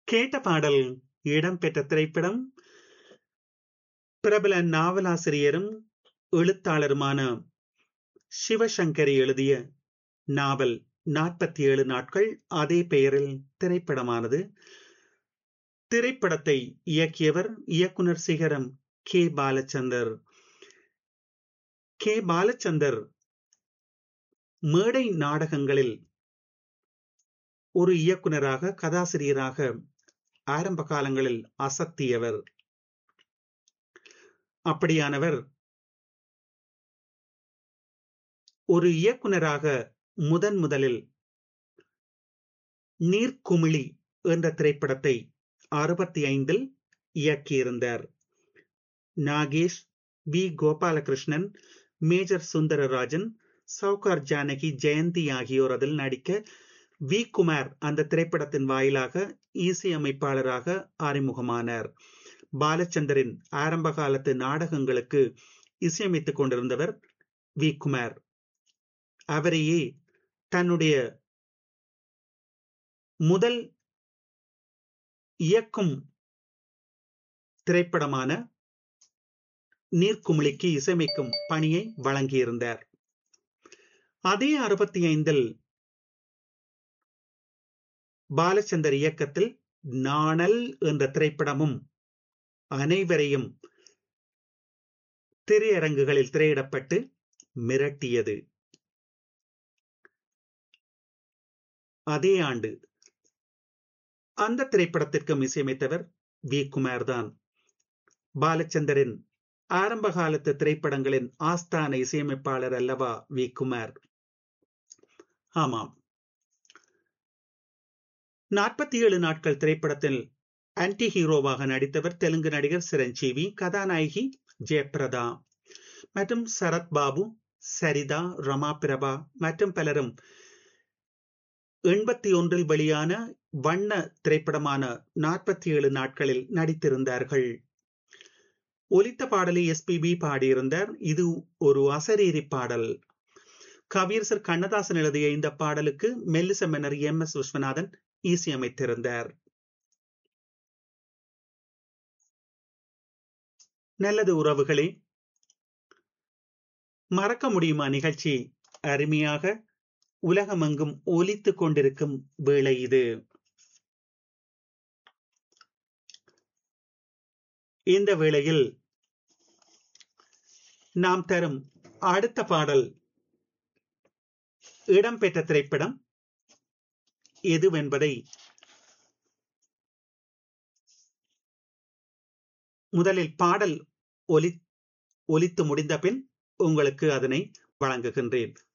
கேட்ட பாடல் இடம்பெற்ற திரைப்படம் பிரபல நாவலாசிரியரும் எழுத்தாளருமான சிவசங்கரி எழுதிய நாவல் 47 நாட்கள் அதே பெயரில் திரைப்படமானது. திரைப்படத்தை இயக்கியவர் இயக்குனர் சிகரம் கே பாலச்சந்தர். கே பாலச்சந்தர் மேடை நாடகங்களில் ஒரு இயக்குனராக கதாசிரியராக ஆரம்ப காலங்களில் அசத்தியவர். அப்படியானவர் ஒரு இயக்குனராக முதலில் நீர்க்குமிழி என்ற திரைப்படத்தை 65 இயக்கியிருந்தார். நாகேஷ், வி கோபாலகிருஷ்ணன், மேஜர் சுந்தரராஜன், சௌகார் ஜானகி, ஜெயந்தி ஆகியோர் அதில் நடிக்க வி குமார் அந்த திரைப்படத்தின் வாயிலாக இசையமைப்பாளராக அறிமுகமானார். பாலச்சந்தரின் ஆரம்ப காலத்து நாடகங்களுக்கு இசையமைத்துக் கொண்டிருந்தவர் வி குமார். அவரையே தன்னுடைய முதல் இயக்கும் திரைப்படமான நீர்க்குமிழிக்கு இசையமைக்கும் பணியை வழங்கியிருந்தார். அதே 65 பாலச்சந்தர் இயக்கத்தில் நாணல் என்ற திரைப்படமும் அனைவரையும் திரையரங்குகளில் திரையிடப்பட்டு மிரட்டியது. அதே ஆண்டு அந்த திரைப்படத்திற்கும் இசையமைத்தவர் வி குமார் தான். பாலச்சந்தரின் ஆரம்ப காலத்து திரைப்படங்களின் ஆஸ்தான இசையமைப்பாளர் அல்லவா வி குமார். ஆமாம், 47 நாட்கள் திரைப்படத்தில் ஆன்டி ஹீரோவாக நடித்தவர் தெலுங்கு நடிகர் சிரஞ்சீவி. கதாநாயகி ஜெயபிரதா மற்றும் சரத் பாபு, சரிதா, ரமா பிரபா மற்றும் பலரும் 81 வெளியான வண்ண திரைப்படமான 47 நாட்களில் நடித்திருந்தார்கள். ஒலித்த பாடலை எஸ்பிபி பாடியிருந்தார். இது ஒரு அசரீரி பாடல். கவியரசர் கண்ணதாசன் எழுதிய இந்த பாடலுக்கு மெல்லிச மன்னர் எம்.எஸ். விஸ்வநாதன் இசையமைத்திருந்தார். நல்லது உறவுகளே, மறக்க முடியுமா நிகழ்ச்சி அருமையாக உலகமெங்கும் ஒலித்துக் கொண்டிருக்கும் வேளை இது. இந்த வேளையில் நாம் தரும் அடுத்த பாடல் இடம்பெற்ற திரைப்படம் எதுவென்பதை முதலில் பாடல் ஒலித்து முடிந்த பின் உங்களுக்கு அதனை வழங்குகின்றேன்.